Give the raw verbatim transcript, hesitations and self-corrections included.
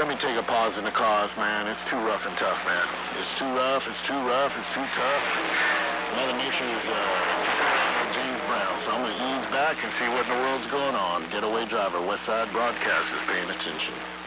Let me take a pause in the cars, man. It's too rough and tough, man. It's too rough, it's too rough, it's too tough. Mother Nature is uh, James Brown, so I'm going to ease back and see what in the world's going on. Getaway driver, Westside Broadcasters, paying attention.